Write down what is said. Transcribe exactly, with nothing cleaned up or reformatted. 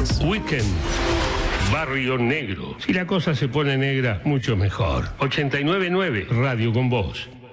Weekend. Barrio Negro. Si la cosa se pone negra, mucho mejor. ochenta y nueve punto nueve, Radio con Vos.